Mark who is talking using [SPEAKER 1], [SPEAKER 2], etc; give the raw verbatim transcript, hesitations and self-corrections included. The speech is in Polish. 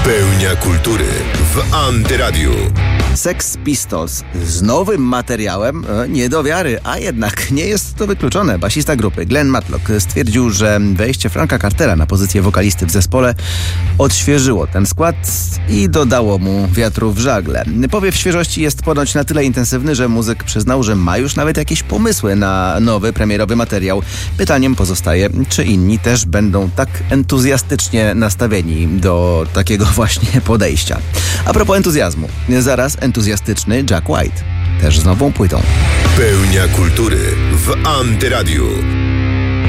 [SPEAKER 1] Pełnia kultury w Antyradiu.
[SPEAKER 2] Sex Pistols z nowym materiałem nie do wiary, a jednak nie jest to wykluczone. Basista grupy Glenn Matlock stwierdził, że wejście Franka Cartera na pozycję wokalisty w zespole odświeżyło ten skład i dodało mu wiatru w żagle. Powiew świeżości jest ponoć na tyle intensywny, że muzyk przyznał, że ma już nawet jakieś pomysły na nowy, premierowy materiał. Pytaniem pozostaje, czy inni też będą tak entuzjastycznie nastawieni do takiego właśnie podejścia. A propos entuzjazmu, zaraz entuzjastyczny Jack White, też z nową płytą.
[SPEAKER 1] Pełnia kultury w Antyradiu.